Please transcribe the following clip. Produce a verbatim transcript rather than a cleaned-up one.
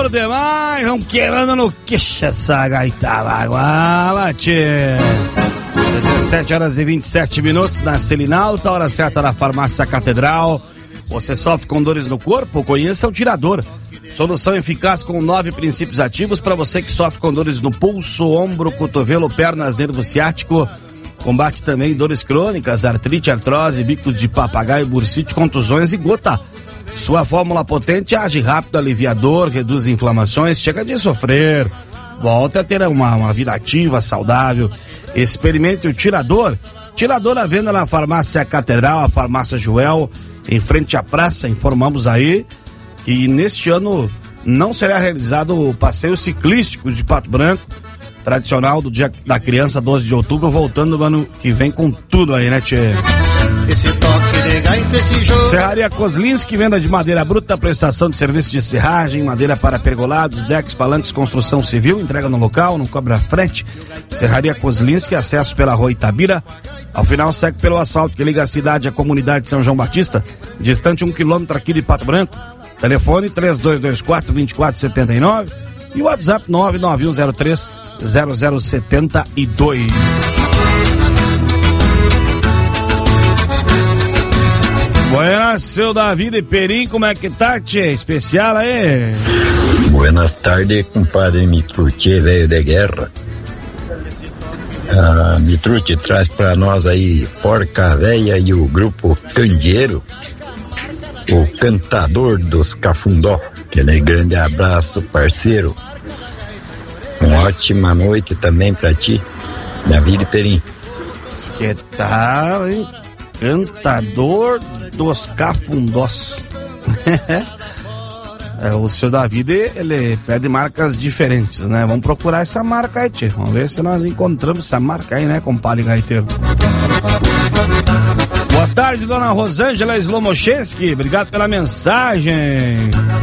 por demais, vão quebrando no queixo essa gaita baguala, tchê. dezessete horas e vinte e sete minutos na Selinalta, hora certa da Farmácia Catedral. Você sofre com dores no corpo? Conheça o Tirador. Solução eficaz com nove princípios ativos para você que sofre com dores no pulso, ombro, cotovelo, pernas, nervo ciático. Combate também dores crônicas, artrite, artrose, bico de papagaio, bursite, contusões e gota. Sua fórmula potente age rápido, aliviador, reduz inflamações, chega de sofrer. Volta a ter uma, uma vida ativa, saudável. Experimente o Tirador. Tirador à venda na Farmácia Catedral, a Farmácia Joel, em frente à praça. Informamos aí que neste ano não será realizado o passeio ciclístico de Pato Branco, tradicional do Dia da Criança, doze de outubro, voltando no ano que vem com tudo aí, né, tchê? Esse toque de gaita, esse jogo. Serraria Kozlinski, venda de madeira bruta, prestação de serviço de serragem, madeira para pergolados, decks, palanques, construção civil, entrega no local, não cobra frete. Serraria Kozlinski, acesso pela rua Itabira. Ao final segue pelo asfalto que liga a cidade à comunidade de São João Batista, distante um quilômetro aqui de Pato Branco. Telefone três dois dois quatro, dois quatro sete nove e o WhatsApp nove nove um zero três zero zero sete dois. Buenas, seu Davi de Perim, como é que tá, tchê? Especial aí? Buenas tardes, compadre Mitruti, velho de guerra. Ah, Mitruti traz pra nós aí Porca Véia e o grupo Candeeiro, o cantador dos Cafundó. Aquele grande abraço, parceiro. Uma ótima noite também pra ti, Davi de Perim. Que tal, hein? Cantador dos Cafundós. É, o seu Davi, ele pede marcas diferentes, né? Vamos procurar essa marca aí, tchê. Vamos ver se nós encontramos essa marca aí, né, compadre gaiteiro? Boa tarde, dona Rosângela Slomochenski. Obrigado pela mensagem.